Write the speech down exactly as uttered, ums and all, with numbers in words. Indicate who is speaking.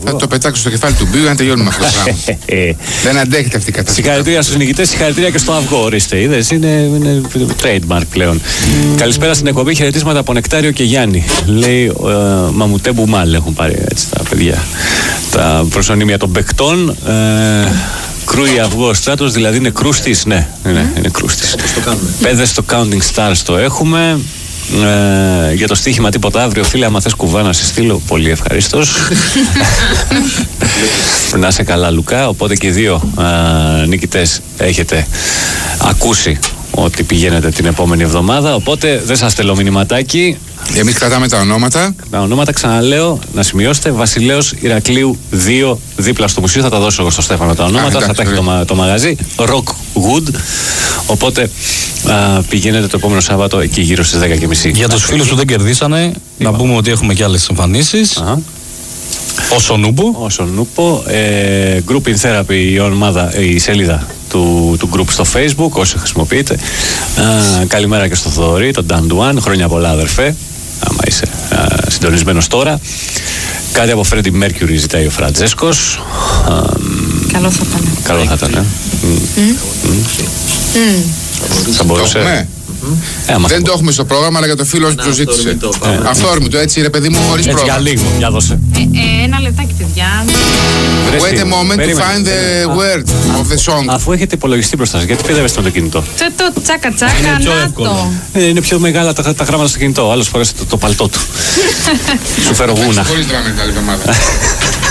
Speaker 1: Θα το πετάξω στο κεφάλι του Μπίου να τελειώνουμε αυτό το πράγμα. Δεν αντέχεται αυτή η κατάσταση.
Speaker 2: Συγχαρητήρια στους νικητές, συγχαρητήρια και στο αυγό. Ορίστε, είδες, είναι, είναι trademark πλέον. Καλησπέρα στην εκπομπή, χαιρετίσματα από Νεκτάριο και Γιάννη. Λέει ε, Μαμουτέ Μπουμάλ έχουν πάρει έτσι τα παιδιά. Τα προσωνύμια των παικτών. Ε, Κρούει αυγό στράτος, δηλαδή είναι κρούστης. Ναι, είναι, είναι κρούστης. Πέδες στο Counting Stars το έχουμε. Ε, για το στοίχημα τίποτα αύριο, φίλε, άμα θες κουβά να σε στείλω, πολύ ευχαρίστως. Να είσαι καλά, Λουκά. Οπότε και οι δύο ε, νικητές έχετε ακούσει ότι πηγαίνετε την επόμενη εβδομάδα. Οπότε δεν σας στέλνω μηνυματάκι.
Speaker 1: Εμείς κρατάμε τα ονόματα.
Speaker 2: Τα ονόματα, ξαναλέω, να σημειώσετε. Βασιλέως Ηρακλείου δύο, δίπλα στο μουσείο. Θα τα δώσω εγώ στο Στέφανο τα ονόματα. Α, θα τα έχει το, το μαγαζί. Rockwood. Οπότε α, πηγαίνετε το επόμενο Σάββατο εκεί γύρω στις δέκα και μισή.
Speaker 3: Για τους φίλους που δεν κερδίσανε, Είπα. να πούμε ότι έχουμε και άλλες εμφανίσεις. Uh-huh. Όσο νούπο.
Speaker 2: Όσο νούπο. Ε, group in Therapy, η, ομάδα, η σελίδα του, του group στο Facebook, όσοι χρησιμοποιείτε. Α, καλημέρα και στο Θοδωρή, τον Dan Duan. Χρόνια πολλά, αδερφέ. Άμα είσαι α, συντονισμένος τώρα. Κάτι από Freddie Mercury ζητάει ο Φραντζέσκος. Α,
Speaker 4: καλό θα ήταν.
Speaker 2: Καλό θα ήταν, ε. Mm. Mm. Mm. Θα μπορούσε.
Speaker 1: Ε, δεν το έχουμε στο πρόγραμμα, αλλά για το φίλο που το ζήτησε. Αυθόρμητο, έτσι ρε παιδί μου, χωρίς πρόγραμμα.
Speaker 2: Για λίγο, για δώσε.
Speaker 4: Ε, ε, ένα λεπτάκι, παιδιά.
Speaker 1: Wait a moment to find the word of the song.
Speaker 2: Αφού έχετε υπολογιστή μπροστά σας, γιατί πήδευες το κινητό.
Speaker 4: Το τσάκα τσάκα, να το.
Speaker 2: Είναι πιο μεγάλα τα, τα γράμματα στο κινητό. Άλλος φορές το, το παλτό του. Σου φέρω γούνα.
Speaker 1: Χωρίς δράμε την άλλη εβδομάδα.